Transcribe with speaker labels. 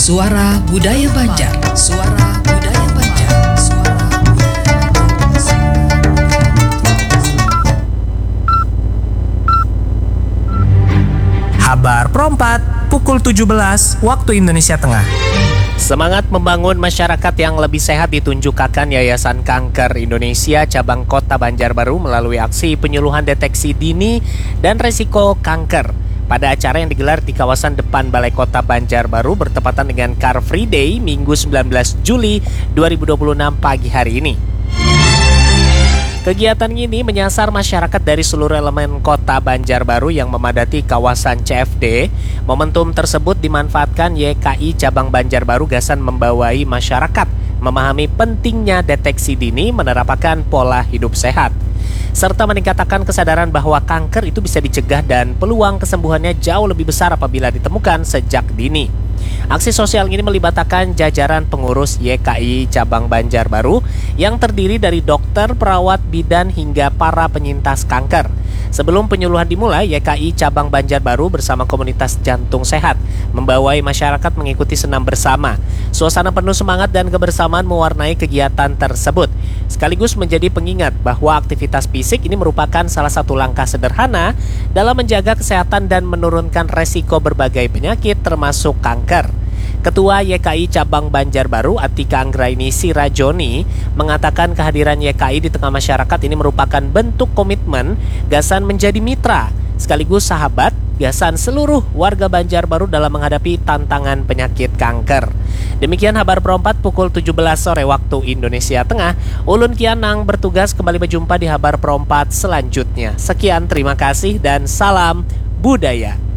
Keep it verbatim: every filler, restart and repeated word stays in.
Speaker 1: Suara Budaya Banjar. Suara Budaya Banjar. Suara Budaya Banjar.
Speaker 2: Habar Perempat, pukul tujuh belas waktu Indonesia Tengah.
Speaker 3: Semangat membangun masyarakat yang lebih sehat ditunjukkan Yayasan Kanker Indonesia Cabang Kota Banjarbaru melalui aksi penyuluhan deteksi dini dan resiko kanker pada acara yang digelar di kawasan depan Balai Kota Banjarbaru bertepatan dengan Car Free Day Minggu sembilan belas Juli dua ribu dua puluh enam pagi hari ini. Kegiatan ini menyasar masyarakat dari seluruh elemen kota Banjarbaru yang memadati kawasan C F D. Momentum tersebut dimanfaatkan Y K I Cabang Banjarbaru Gasan membawai masyarakat memahami pentingnya deteksi dini menerapkan pola hidup sehat, serta meningkatkan kesadaran bahwa kanker itu bisa dicegah dan peluang kesembuhannya jauh lebih besar apabila ditemukan sejak dini. Aksi sosial ini melibatkan jajaran pengurus Y K I Cabang Banjarbaru yang terdiri dari dokter, perawat, bidan hingga para penyintas kanker. Sebelum penyuluhan dimulai, Y K I Cabang Banjarbaru bersama komunitas Jantung Sehat membawai masyarakat mengikuti senam bersama. Suasana penuh semangat dan kebersamaan mewarnai kegiatan tersebut, sekaligus menjadi pengingat bahwa aktivitas fisik ini merupakan salah satu langkah sederhana dalam menjaga kesehatan dan menurunkan resiko berbagai penyakit termasuk kanker. Ketua Y K I Cabang Banjarbaru Atika Anggraini Sirajoni mengatakan kehadiran Y K I di tengah masyarakat ini merupakan bentuk komitmen Gasan menjadi mitra sekaligus sahabat Gasan seluruh warga Banjarbaru dalam menghadapi tantangan penyakit kanker. Demikian Habar Perempat pukul tujuh belas sore waktu Indonesia Tengah. Ulun Kianang bertugas kembali berjumpa di Habar Perempat selanjutnya. Sekian, terima kasih dan salam budaya.